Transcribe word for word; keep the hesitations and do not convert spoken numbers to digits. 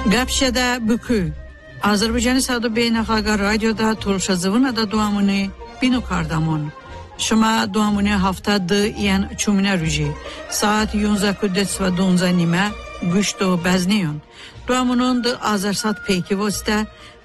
Gapşada bükü. Azərbaycan Səudi Beynəlxalq Radioda turşazıvın da duamını binu kardamon. Şuma duamını haftada yan çumina rüji. Saat yunza kudets ve donza nime güçto bezniyon. Duamının da azarsat peki vosta